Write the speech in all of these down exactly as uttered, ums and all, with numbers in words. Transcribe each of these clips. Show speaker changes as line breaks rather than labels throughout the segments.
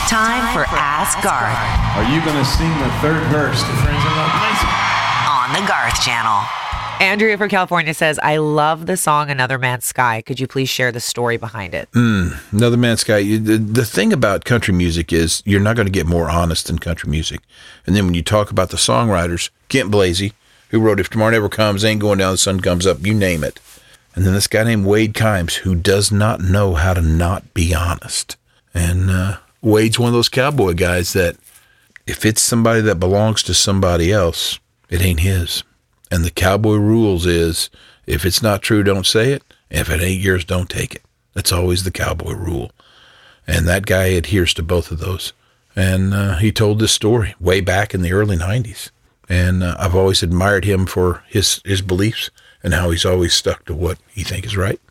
Time for Ask Garth.
Are you going to sing the third verse to Friends in Low Places?
On the Garth Channel.
Andrea from California says, I love the song Another Man's Sky. Could you please share the story behind it?
Mm, Another Man's Sky. You, the, the thing about country music is you're not going to get more honest than country music. And then when you talk about the songwriters, Kent Blasey, who wrote If Tomorrow Never Comes, Ain't Going Down, the Sun Comes Up, you name it. And then this guy named Wade Kimes, who does not know how to not be honest. And uh, Wade's one of those cowboy guys that if it's somebody that belongs to somebody else, it ain't his. And the cowboy rules is, if it's not true, don't say it. If it ain't yours, don't take it. That's always the cowboy rule. And that guy adheres to both of those. And uh, he told this story way back in the early nineties. And uh, I've always admired him for his, his beliefs and how he's always stuck to what he thinks is right.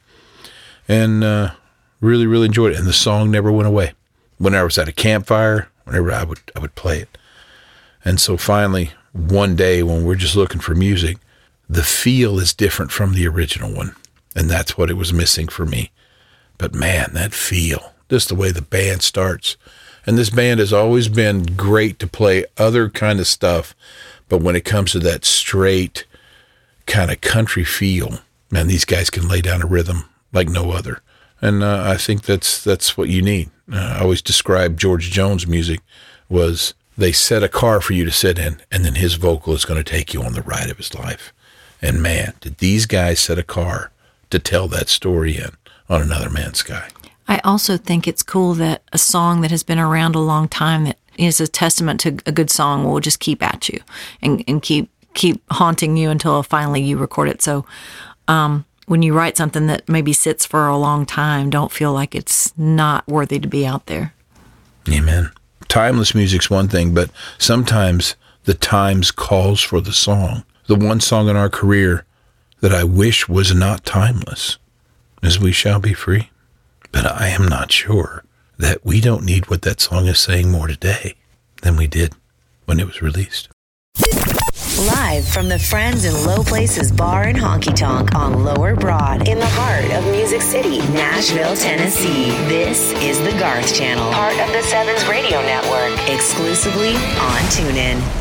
And uh, really, really enjoyed it. And the song never went away. Whenever I was at a campfire, whenever I would, I would play it. And so finally, one day when we're just looking for music, the feel is different from the original one. And that's what it was missing for me. But man, that feel, just the way the band starts. And this band has always been great to play other kind of stuff. But when it comes to that straight kind of country feel, man, these guys can lay down a rhythm like no other. And uh, I think that's that's what you need. Uh, I always describe George Jones' music was they set a car for you to sit in, and then his vocal is going to take you on the ride of his life. And man, did these guys set a car to tell that story in on Another Man's Sky.
I also think it's cool that a song that has been around a long time that is a testament to a good song will just keep at you and, and keep keep haunting you until finally you record it. So um, when you write something that maybe sits for a long time, don't feel like it's not worthy to be out there.
Amen. Timeless music's one thing, but sometimes the times calls for the song. The one song in our career that I wish was not timeless is We Shall Be Free. But I am not sure that we don't need what that song is saying more today than we did when it was released.
Live from the Friends in Low Places Bar and Honky Tonk on Lower Broad in the heart of Music City, Nashville, Tennessee. This is the Garth Channel, part of the Sevens Radio Network, exclusively on TuneIn.